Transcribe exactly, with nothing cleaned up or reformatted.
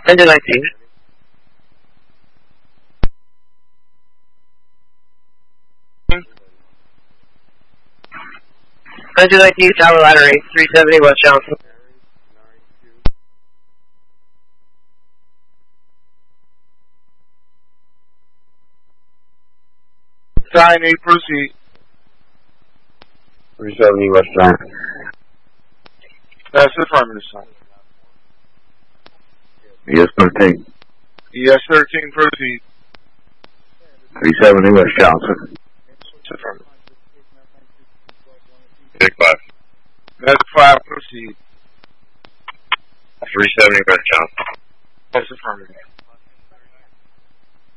Engine nineteen. Engine nineteen, Tower Ladder eight, three seventy West Johnson. Sign eight, proceed. three seventy West Johnson. That's affirmative, sign. E S thirteen. E S thirteen, proceed. three seventy West Johnson. That's affirmative. Big five. That's five, proceed. three seventy West Johnson. That's affirmative.